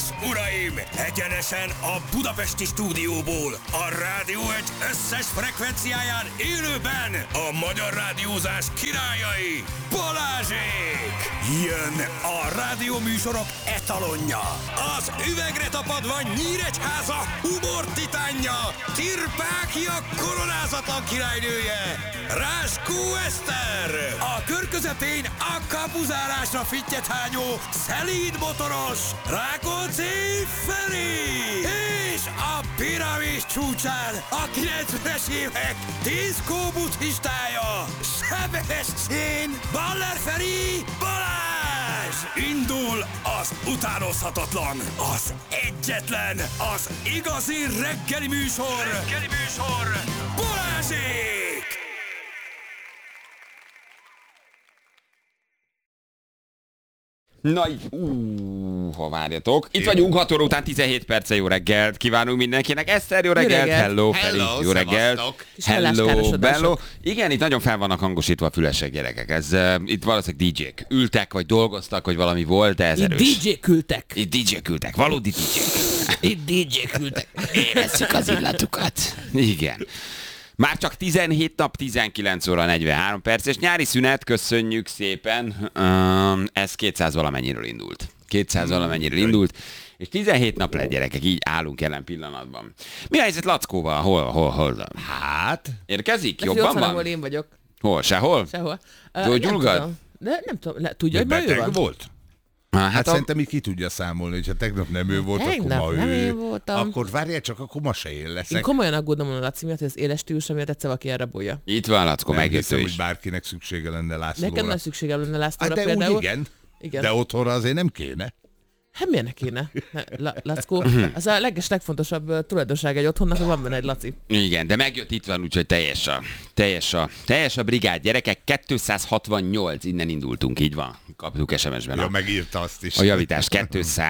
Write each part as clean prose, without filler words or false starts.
és uraim, egyenesen a budapesti stúdióból, a Rádió Egy összes frekvenciáján élőben a magyar rádiózás királyai, Balázsék! Jön a rádióműsorok etalonja, az üvegre tapadva Nyíregyháza humor titánja, Tirpákia koronázatlan királynője, Ráskó Eszter, a kör közepén a kapuzárásra fittyet hányó szelíd motoros Rákóczi Feri, és a piramis csúcsán a 90-es évek diszkó buddhistája, Sebestyén Baller Feri Balázs! Indul az utánozhatatlan, az egyetlen, az igazi reggeli műsor, Balázsék! Na, várjatok. Itt vagyunk 6 óra után 17 perce, jó reggelt. Kívánunk mindenkinek. Eszter, jó reggelt. Hello, Feri, jó reggelt. Hello, bello. Igen, itt nagyon fel vannak hangosítva a fülesek, gyerekek. Ez itt valószínűleg DJ-k ültek, vagy dolgoztak, vagy valami volt, de ez itt erős. DJ-k ültek. Itt DJ-k ültek, valódi DJ-k. Itt DJ-k ültek. Érezzük az illatukat. Igen. Már csak 17 nap, 19 óra 43 perc, és nyári szünet, köszönjük szépen, ez 200 valamennyiről indult. 200 valamennyiről indult, és 17 nap lett, gyerekek, így állunk jelen pillanatban. Mi a helyzet Lackóval? Hol? Hát? Érkezik? Jobban Jobban van? van? Ahol én vagyok. Hol? Sehol? Sehol. Gyógyulgad? Nem tudom. Tudja, hogy ma ő van? Volt? Hát szerintem így ki tudja számolni, hogyha tegnap nem ő volt, tegnap akkor ma nem ő. én voltam. Akkor várjál csak, akkor ma se én leszek. Én komolyan aggódom a Laci miatt, hogy az éles stílusa miatt egyszer valaki elrabolja. Itt van, Lackó, nem megjött hiszem, ő hogy is. bárkinek szüksége lenne Lászlóra. Nekem nem szükségem lenne Lászlóra de például. úgy igen. Igen. De otthonra azért nem kéne. Hát miért ne kéne? Lackó, az a legfontosabb tulajdonság egy otthonnak, hogy van benne egy Laci. Igen, de megjött, itt van, úgyhogy teljes a brigád, gyerekek, 268, innen indultunk, így van. Kaptuk SMS-ben Ja, megírta azt is. a javítást,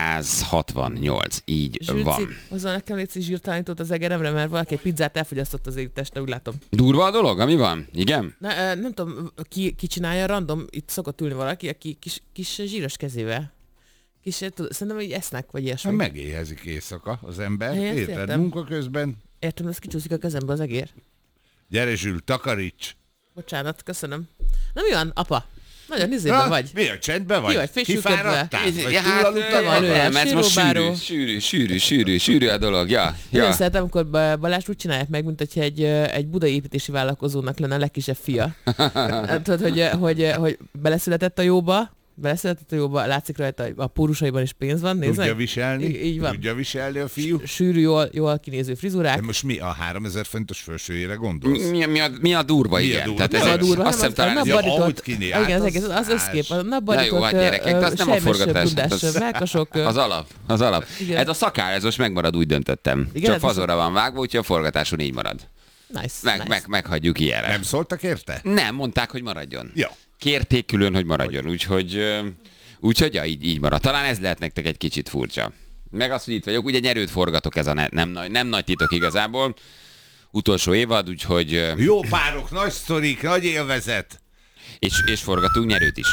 268, így van. Hozzá nekem légy zsírtalanítót az egeremre, mert valaki egy pizzát elfogyasztott az én testre, úgy látom. Durva a dolog, ami van? Igen? Nem tudom, ki csinálja random, itt szokott ülni valaki, aki kis zsíros kezével. Szerintem, hogy esznek, vagy ilyesmi. Hát megéhezik éjszaka az ember, Én érted? értem. Munka közben. Értem, ez kicsúszik a kezembe az egér. Gyere Zsül, takaríts! Bocsánat, köszönöm. Na mi van, apa? Nagyon izében vagy. Mi a csendben vagy? Ki vagy, fésülködve? Kifáradtál? Vagy Hát, túlaludtál? van ő. nem, ez most Síróbáró. sűrű a dolog, ja. Nagyon szeretem, amikor Balázs úgy csinálják meg, mint hogyha egy budai építési vállalkozónak lenne a legkisebb fia. Tudod, hogy beleszületett a jóba, látszik rajta, a pórusaiban is pénz van, nézd Tudja meg. viselni? Így van. Tudja viselni a fiú? Sűrű, jól kinéző frizurák. De most mi a 3000 fontos felsőjére gondolsz? Mi a durva, Mi a igen. durva? Tehát Nem a durva, azt hiszem talán hanem ez a Ja, napbarított, ahogy kinéz, hát igen, az az egész, az összkép, a Na jó, napbarított, hát gyerekek, de az nem a forgatás. bundás, melkasok. Az alap. Igen. Ez a szakál, ez most megmarad, úgy döntöttem. Igen, Csak ez fazonra van vágva, úgyhogy a forgatáson így marad. Nice. Meghagyjuk ilyenre. Nem szóltak érte? Nem, mondták, hogy maradjon. Ja. Kérték külön, hogy maradjon, úgyhogy ja, így marad. Talán ez lehet nektek egy kicsit furcsa. Meg az, hogy itt vagyok, ugye nyerőt forgatok, ez a nem nagy titok igazából. Utolsó évad, úgyhogy... Jó párok, nagy sztorik, nagy élvezet. És forgatunk nyerőt is.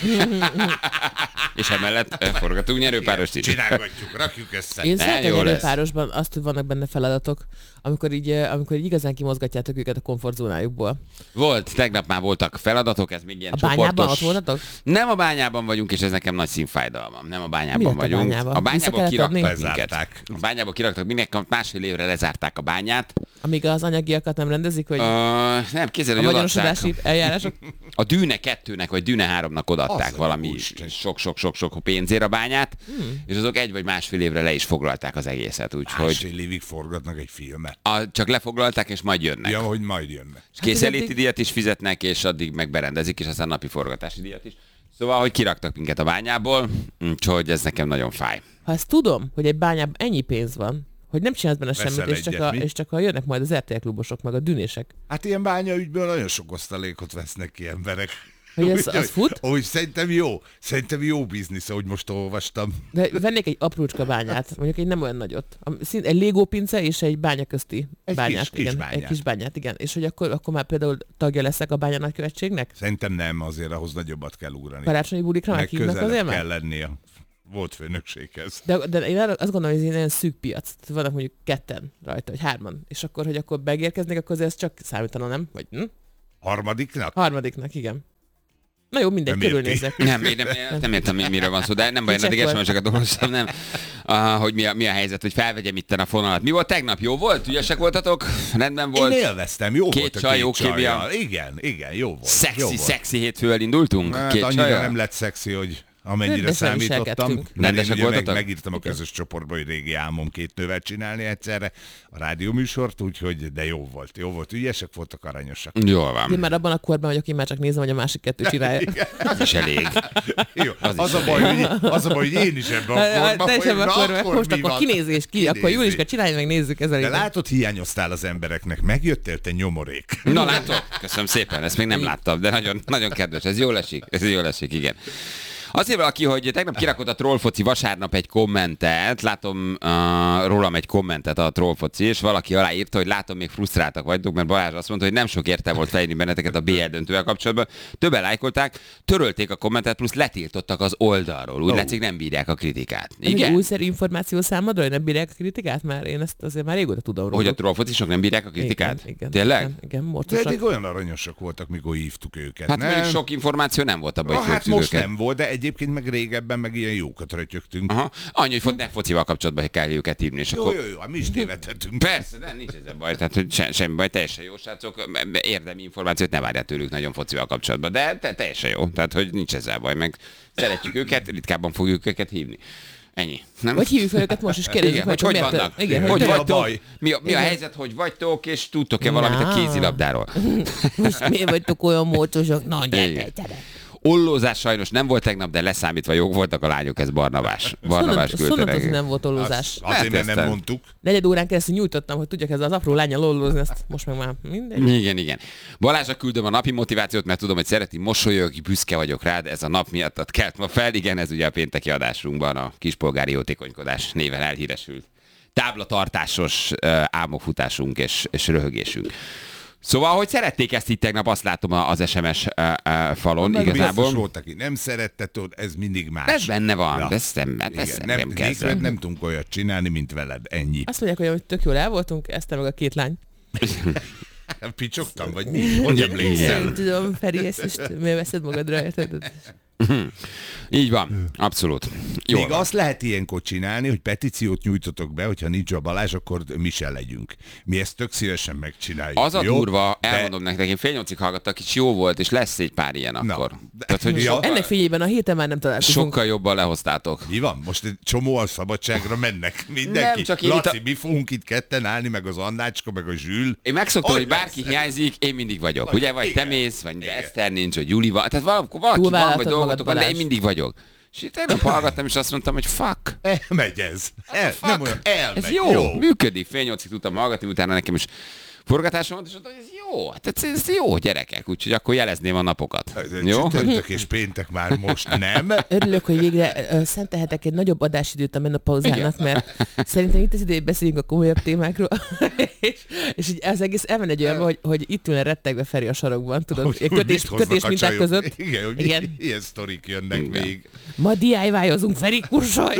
És emellett forgatunk nyerőpárost is. Csinálgatjuk, rakjuk össze. Én szeretem jó lesz. nyerőpárosban azt, hogy vannak benne feladatok, amikor így igazán kimozgatjátok őket a komfortzónájukból. Tegnap már voltak feladatok, ez még ilyen A bányában csoportos. ott voltatok? Nem a bányában vagyunk, és ez nekem nagy színfájdalmam. Nem a Mi bányában lett a vagyunk. bányában? A bányából Vissza kellett kiraktak adni? minket. Lezárták. A bányából kiraktak minket, másfél évre lezárták a bányát. Amíg az anyagiakat nem rendezik, hogy Nem, képzeld, a hogy odaadták. vagyonosodási eljárások. A Dűne 2-nek vagy Dűne 3-nak odaadták Az valami Isten. sok pénzért a bányát, és azok 1 vagy másfél évre le is foglalták az egészet, úgyhogy Másfél évig forgatnak egy filmet. csak lefoglalták, és majd jönnek. Ja, hogy majd jönnek. És készenléti eddig- díjat is fizetnek, és addig meg berendezik, és aztán napi forgatási díjat is. Szóval, hogy kiraktak minket a bányából, úgyhogy ez nekem nagyon fáj. Ha ezt tudom, hogy egy bányában ennyi pénz van, hogy nem csinálsz benne Veszel semmit, egyet, mi? és csak jönnek majd az RTL klubosok, meg a dűnések. Hát ilyen bányaügyből nagyon sok osztalékot vesznek ki emberek. Hogy az fut? Úgy szerintem jó biznisz, ahogy most olvastam. De vennék egy aprócska bányát, mondjuk egy nem olyan nagyot. Egy Lego pince és egy bánya közti Egy bányát. kis igen, bányát. Egy kis bányát, igen. És hogy akkor már például tagja leszek a bánya nagykövetségnek? Szerintem nem, azért ahhoz nagyobbat kell ugrani. Karácsonyi bulikra Meg meghívnak közelebb azért kell már? lennie. volt főnökséghez. De én azt gondolom, hogy ez egy nagyon szűk piac. Vannak mondjuk 2 rajta, vagy 3. És akkor, hogy akkor megérkeznek, akkor ez csak számítana, nem? Vagy Harmadiknak? Harmadiknak, igen. Na jó, mindegy, Nem érti. körülnézek. Nem értem, miről van szó, de nem baj, én addig SMS-eket olvastam, nem. Hogy mi a helyzet, hogy felvegyem itten a fonalat. Mi volt tegnap? Jó volt? Ügyesek voltatok? Rendben volt? Én élveztem, jó Két volt a csaj, jó csajjal. kémia. Igen, jó volt. jó volt. Szexi hétfővel indultunk? Hát Két annyira csajjal? nem lett szexi, hogy amennyire Rendesen számítottam. viselkedtünk. Mert én Rendesek ugye voltatok? megírtam a közös csoportba, hogy régi álmom 2 nővel csinálni egyszerre a rádióműsort, úgyhogy de jó volt, ügyesek voltak, aranyosak. Jól Én van. már abban a korban vagyok, én már csak nézem, hogy a másik 2 csinálja. Az is elég. Jó, az a baj, hogy én is ebben a korban Te is ebben a korban. akkor Most mi akkor van? kinézés ki, akkor Juliska, csinálj meg, nézzük ezzel. De látod, hiányoztál az embereknek, megjöttél te nyomorék. Na látod? Köszönöm szépen, ezt még nem láttam, de nagyon, nagyon kedves, ez jól esik, igen. Azért valaki, hogy tegnap kirakott a Trollfoci vasárnap egy kommentet, látom rólam egy kommentet a Trollfoci, és valaki aláírta, hogy látom, még frusztráltak vagytok, mert Balázs azt mondta, hogy nem sok értelme volt felírni benneteket a BL döntővel kapcsolatban. Többen lájkolták, törölték a kommentet, plusz letiltottak az oldalról. Úgy látszik, nem bírják a kritikát. Ez egy Igen? újszerű információ számodra, hogy nem bírják a kritikát? Már én ezt azért már régóta tudom róla. Hogy a Trollfocisok nem bírják a kritikát? Igen, Tényleg? Igen, De morcosak. eddig olyan aranyosak voltak, mikor hívtuk őket. Hát nem? mondjuk sok információ nem volt abban, hogy Hát föltűz most őket. nem volt, de egyébként meg régebben meg ilyen jókat rötyögtünk. Aha. Annyi, hogy ne focival kapcsolatban kell őket hívni, és akkor... Jó, mi is tévedhetünk. Persze, de nincs ezzel baj, tehát hogy semmi baj, teljesen jó, srácok, érdemi információt ne várjál tőlük nagyon focival kapcsolatban, de teljesen jó, tehát hogy nincs ezzel baj, meg szeretjük őket, ritkábban fogjuk őket hívni. Ennyi. Nem? Vagy hívjuk fel őket most, és kérdezzük Igen, meg, hogy miért- vannak? Igen, Hogy mi a vagytok? baj? Mi a helyzet, hogy vagytok, és tudtok-e valamit a Na. kézilabdáról? Most miért vagytok olyan morcosak? Na, Igen. gyere. Ollózás sajnos nem volt tegnap, de leszámítva jók voltak a lányok, ez Barnabás. Barnabás küldte Szóval hogy nekünk. nem volt ollózás. Azért, mert nem Elkezdtem. mondtuk. 4 órán keresztül nyújtottam, hogy tudjak ezzel az apró lányal ollózni, ezt most meg már mindegy. Igen. Balázsra küldöm a napi motivációt, mert tudom, hogy szereti, mosolyog, büszke vagyok rád, ez a nap miatt kelt ma fel. Igen, ez ugye a pénteki adásunkban a kispolgári jótékonykodás néven elhíresült táblatartásos álmokfutásunk és röhögésünk. Szóval, hogy szerették ezt itt tegnap, azt látom az SMS falon Biztos igazából. volt, aki nem szerette, tudod, ez mindig más. Ez benne van, Ja. ez nem Nem kezdve. nem tudunk olyat csinálni, mint veled, ennyi. Azt mondják, hogy tök jól el voltunk, ezt meg a 2 lány. Picsogtam, vagy mi? Hogy emlékszel? Nem tudom, Feri, ezt most miért veszed magadra, érted? Így van, abszolút. Jó. Még azt lehet ilyenkor csinálni, hogy petíciót nyújtotok be, hogyha nincs a Balázs, akkor mi se legyünk. Mi ezt tök szívesen megcsináljuk. Az a jó? durva, De- elmondom nektek, én fél 8-ig hallgattak, és jó volt, és lesz egy pár ilyen Na, akkor. de- Tehát, hogy Ja. Ennek fényében a héten már nem találkozunk. sokkal jobban lehoztátok. Mi van? Most egy csomóan szabadságra mennek mindenki. Nem, csak én Laci, itt mi fogunk itt ketten állni, meg az Annácska, meg a Zsül. Én megszoktam, hogy lesz? bárki hiányzik, én mindig vagyok. Ugye, vagy te Igen. mész, vagy Igen. Eszter nincs, vagy Juli van. Tehát valaki van, vagy Túlvállaltad dolgotok van, de magad, én mindig vagyok. És itt tegnap hallgattam, és azt mondtam, hogy fuck. Elmegy ez. Nem olyan, elmegy. Ez jó, működik. Fél 8-ig tudtam hallgatni, utána nekem is forgatásom volt, és mondtam, hogy ez jó, hát ez jó, gyerekek, úgyhogy akkor jelezném a napokat. Jó? Csütörtök és péntek már most nem. Örülök, hogy végre szentelhetek egy nagyobb adásidőt a menopauzának, mert szerintem itt az ideje, hogy beszéljünk a komolyabb témákról. és így az egész elmen egy olyan, hogy itt ülne rettegve Feri a sarokban, tudod, Hogy kötés mit hoznak a minták csajok. között. Igen, hogy Igen. ilyen sztorik jönnek Igen. még. Ma DIY-ozunk, Feri, kursolj!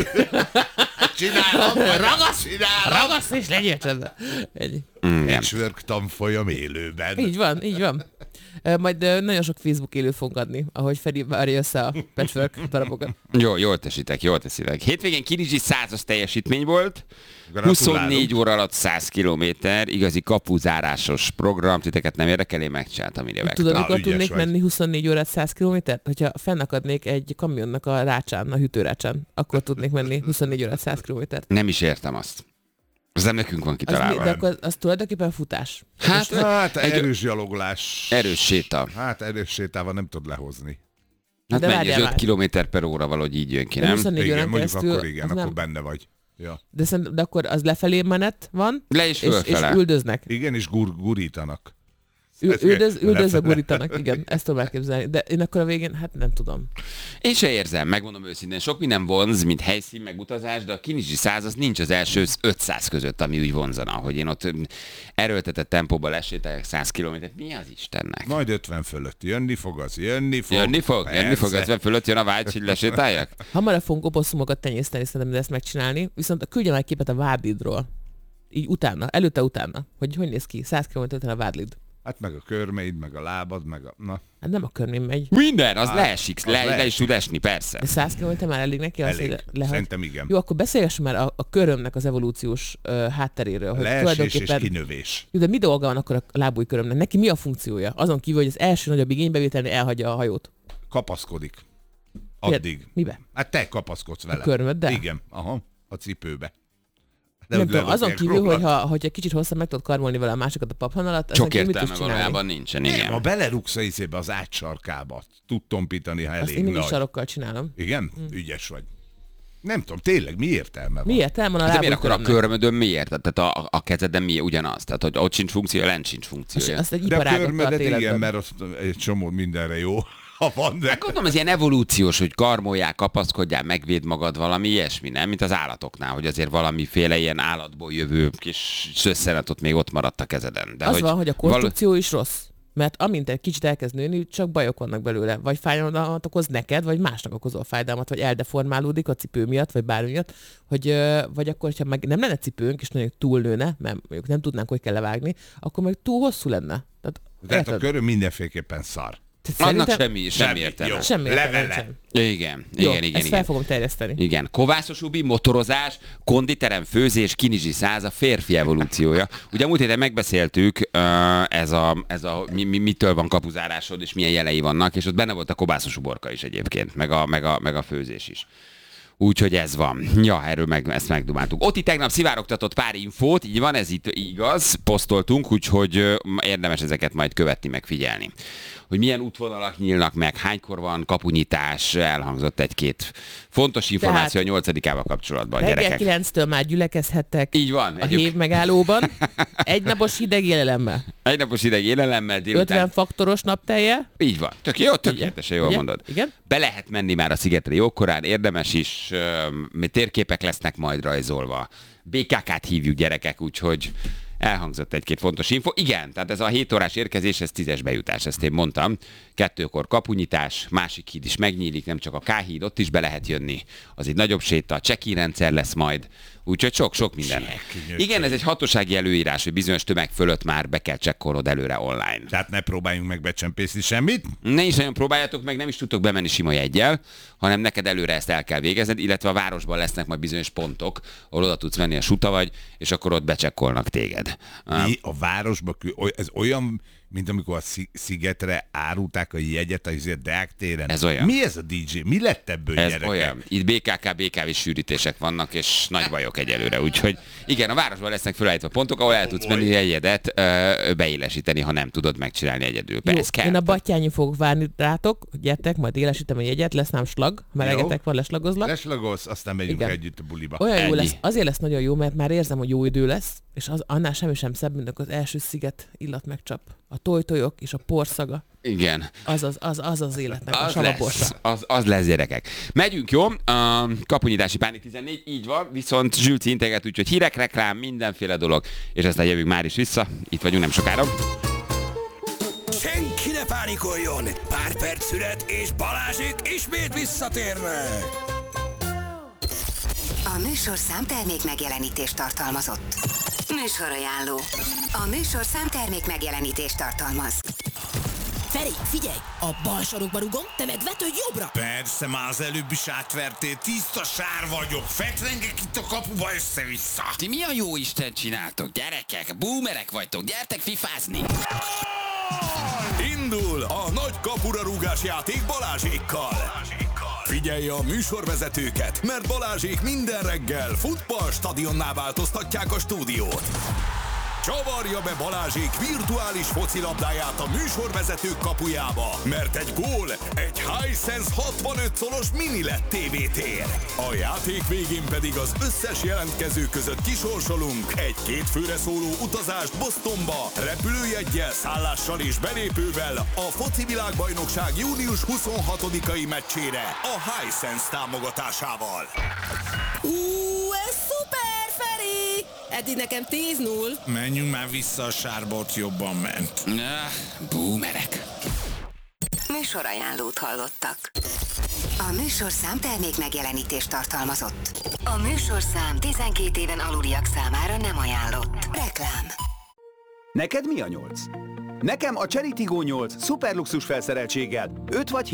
Csinálom, Ragasz! csinálom. Ragasz és legyél csendben. Ennyi. Igen. Patchwork tanfolyam élőben. Így van, így van. Majd nagyon sok Facebook élőt fogunk adni, ahogy Feri várja össze a patchwork darabokat. Jó, jól teszitek, jól teszitek. Hétvégén Kinizsi 100-as teljesítmény volt. Gratulálunk. 24 óra alatt 100 kilométer, igazi kapuzárásos program, titeket nem érdekel, én megcsináltam ide meg. Tudod, Na, mikor ügyes tudnék vagy. menni 24 órát 100 kilométert? Hogyha fennakadnék egy kamionnak a rácsán, a hűtőrácsán, akkor tudnék menni 24 órát 100 kilométert. Nem is értem azt. Az nem nekünk van Az, kitalálva. de akkor az tulajdonképpen futás. Hát egy erős gyaloglás. erős séta. Hát erős sétával nem tud lehozni. Hát De mennyi, várjál ez 5 km per óra valahogy így jön ki, De nem? 24 Igen, órán mondjuk keresztül, akkor igen, az akkor nem. benne vagy. Ja. De akkor az lefelé menet van, Le és és fölfele. üldöznek. Igen, és gurítanak. Üldözve gurítanak, igen, ezt tudom elképzelni. De én akkor a végén, hát nem tudom. Én se érzem, megmondom őszintén, sok minden vonz, mint helyszín, meg utazás, de a Kinizsi 100 az nincs az első 500 között, ami úgy vonzana, hogy én ott erőltetett tempóban lesétáljak 100 kilométert. Mi az Istennek? Majd 50 fölött jönni fog, Jönni fog, 50 fölött jön a vágy, hogy lesétáljak? Hamarabb fogunk oposszumokat tenyészteni, szerintem ezt megcsinálni, viszont küldjem egy képet a Vádlidról. Így utána, előtte-utána, hogy néz ki, 100 km után a Vádlid. Hát meg a körmeid, meg a lábad, meg a... Na. Hát nem a körmém megy. Minden, az leesik, le is tud esni, persze. De 100 km már elég neki? Elég. Szerintem igen. Jó, akkor beszélgessünk már a körömnek az evolúciós hátteréről. Hogy leesés és kinövés. Jó, de mi dolga van akkor a lábújkörömnek? Neki mi a funkciója? Azon kívül, hogy az első nagyobb igénybevételni elhagyja a hajót. Kapaszkodik. Addig. Mibe? Hát te kapaszkodsz vele. A körmöddel? Igen, a cipőbe. De nem tudom, azon kívül, hogy egy kicsit hosszabb meg tudod karmolni vele a másikat a paphan alatt, sok értelme valójában nincsen, igen. Ha belerugsz a izébe az átsarkába, tud tompítani, ha elég azt én mindig nagy. sarokkal csinálom. Igen? Ügyes vagy. Nem tudom, tényleg mi értelme van? Mi értelme van a de miért akkor a lábújkörömnek? körmödön miért? Tehát a kezeden mi ugyanaz? Tehát hogy ott sincs funkciója, lent sincs funkciója. Azt egy De a iparágat tart körmödet igen, életben. mert az egy csomó mindenre jó, ha van, de... Gondolom, ez ilyen evolúciós, hogy karmoljál, kapaszkodjál, megvéd magad, valami ilyesmi, nem? Mint az állatoknál, hogy azért valamiféle ilyen állatból jövő kis szösszenet ott még ott maradt a kezeden. De Az van, hogy a konstrukció is rossz. Mert amint egy kicsit elkezd nőni, csak bajok vannak belőle. Vagy fájdalmat okoz neked, vagy másnak okozol fájdalmat, vagy eldeformálódik a cipő miatt, vagy bármi miatt, vagy akkor, hogyha meg nem lenne cipőnk, és nagyon túlnőne, mert mondjuk nem tudnánk, hogy kell levágni, akkor meg túl hosszú lenne. Tehát a köröm mindenféleképpen szar. Annak semmi értelme. Jó. Semmi értelme Levele. nincsen. Igen. Ezt fel fogom terjeszteni. Igen. Kovászos Ubi, motorozás, konditerem, főzés, Kinizsi 100, a férfi evolúciója. Ugye múlt héten megbeszéltük, ez a mitől van kapuzárásod, és milyen jelei vannak, és ott benne volt a kovászos uborka is egyébként, meg a főzés is. Úgyhogy ez van. Ja, erről ezt megdumáltuk. Oti tegnap szivárogtatott pár infót, így van, ez itt igaz, posztoltunk, úgyhogy érdemes ezeket majd követni, meg figyelni. Hogy milyen útvonalak nyílnak meg, hánykor van kapunyitás, elhangzott egy-két fontos információ a 8-ával kapcsolatban, Reggel gyerekek. 9-től már gyülekezhettek Így van. a hévmegállóban. Egynapos hideg élelemmel. Egynapos ideg élelemmel, délután. 50 faktoros naptelje. Így van. Tökéletesen jól Ugye? mondod. Igen? Be lehet menni már a szigetre jókorán, érdemes is, térképek lesznek majd rajzolva. BKK-t hívjuk, gyerekek, úgyhogy elhangzott egy-két fontos info. Igen, tehát ez a 7 órás érkezés, ez 10-es bejutás, ezt én mondtam. 2-kor kapunyitás, másik híd is megnyílik, nem csak a K-híd, ott is be lehet jönni. Az egy nagyobb séta, check-in rendszer lesz majd, úgyhogy sok minden. Igen, ez egy hatósági előírás, hogy bizonyos tömeg fölött már be kell csekkolnod előre online. Tehát ne próbáljunk meg becsempészni semmit. Ne is nagyon próbáljátok meg, nem is tudtok bemenni sima jeggyel, hanem neked előre ezt el kell végezned, illetve a városban lesznek majd bizonyos pontok, ahol oda tudsz menni a suta vagy, és akkor ott becsekkolnak téged. Mi a városba, ez olyan, mint amikor a szigetre árulták a jegyet a Deák téren. Ez olyan. Mi ez a DJ? Mi lett ebből, Ez gyerekek? olyan. Itt BKV sűrítések vannak, és nagy bajok egyelőre. Úgyhogy igen, a városban lesznek felállítva pontok, ahol el tudsz menni jegyedet beélesíteni, ha nem tudod megcsinálni egyedül. Jó, Ez kell. én a Battyányi fogok várni rátok, gyertek, majd élesítem a jegyet, lesz nám slag, melegetek van, leslagozlak. Leslagolsz, aztán megyünk Igen. együtt a buliba. Olyan jó Ennyi. lesz, azért lesz nagyon jó, mert már érzem, hogy jó idő lesz, és annál semmi sem szebb, mint az első sziget illat megcsap. A tojtojok és a porszaga. Igen. Az az életnek a Az savaborsa. lesz, az lesz, gyerekek. Megyünk, jó? Kapunyítási pánik 14, így van, viszont Zsülci integet, úgyhogy hírek, reklám, mindenféle dolog, és aztán jövünk már is vissza. Itt vagyunk nem sokára. Senki ne pánikoljon! Pár perc szünet, és Balázsék ismét visszatérnek! A műsorszám termék megjelenítést tartalmazott. Műsorajánló. A műsorszám termék megjelenítést tartalmaz. Feri, figyelj! A bal sarokba rugom, te meg vetődj jobbra! Persze, már az előbb is átvertél, tiszta sár vagyok, fetrengek itt a kapuba össze-vissza. Ti mi a jó Isten csináltok, gyerekek? Boomerek vagytok, gyertek fifázni! Indul a nagy kapura rúgás játék Balázsékkal. Figyelj a műsorvezetőket, mert Balázsék minden reggel futballstadionná változtatják a stúdiót. Csavarja be Balázsék virtuális focilabdáját a műsorvezetők kapujába, mert egy gól egy Hisense 65 szolos mini LED TV tér. A játék végén pedig az összes jelentkező között kisorsolunk egy 2 főre szóló utazást Bostonba, repülőjeggyel, szállással és belépővel a foci világbajnokság június 26-ai meccsére a Hisense támogatásával. Ez szuper, Feri! Eddig nekem 10-0. Menjünk már vissza, a sárba, ott jobban ment. Boomerek. Műsorajánlót hallottak. A műsorszám termék megjelenítést tartalmazott. A műsorszám 12 éven aluliak számára nem ajánlott. Reklám. Neked mi a 8? Nekem a Cherry Tiggo 8 szuperluxus felszereltséggel 5 vagy